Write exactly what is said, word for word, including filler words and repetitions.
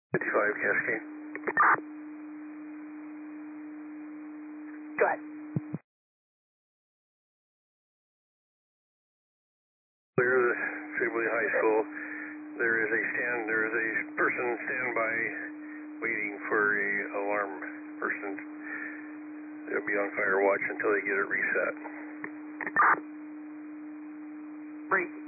fifty-five Cascade. Go ahead. Clear the Sibley High School. There is a stand. There is a person standby waiting for a alarm person. They'll be on fire watch until they get it reset. Three.